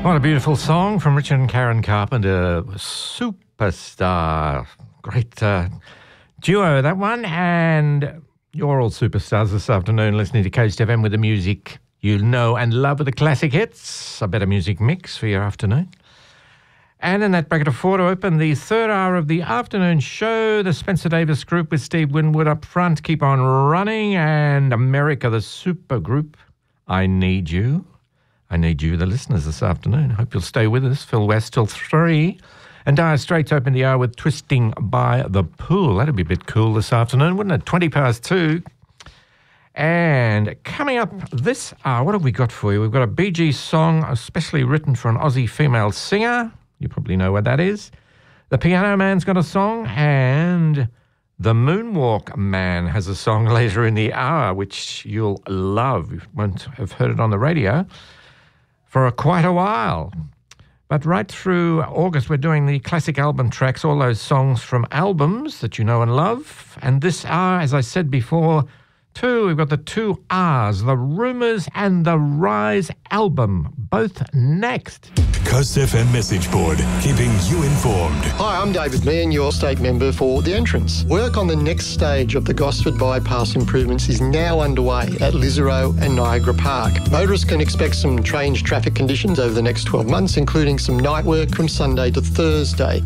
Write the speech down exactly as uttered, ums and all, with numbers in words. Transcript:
What a beautiful song from Richard and Karen Carpenter. Superstar. Great uh, duo, that one. And you're all superstars this afternoon listening to Coast F M with the music you know and love with the classic hits. A better music mix for your afternoon. And in that bracket of four to open the third hour of the afternoon show, the Spencer Davis Group with Steve Winwood up front, Keep On Running, and America, the super group, I Need You. I Need You, the listeners, this afternoon. Hope you'll stay with us. Phil West till three. And Dire Straits open the hour with Twisting by the Pool. That'd be a bit cool this afternoon, wouldn't it? twenty past two. And coming up this hour, what have we got for you? We've got a Bee Gees song especially written for an Aussie female singer. You probably know what that is. The Piano Man's got a song, and the Moonwalk Man has a song later in the hour, which you'll love. You won't have heard it on the radio for a, quite a while. But right through August, we're doing the classic album tracks, all those songs from albums that you know and love. And this hour, as I said before, two, we've got the two R's, the Rumours and the Rise album, both next. Coast F M message board, keeping you informed. Hi, I'm David Meehan, your state member for The Entrance. Work on the next stage of the Gosford Bypass improvements is now underway at Lisarow and Niagara Park. Motorists can expect some strange traffic conditions over the next twelve months, including some night work from Sunday to Thursday.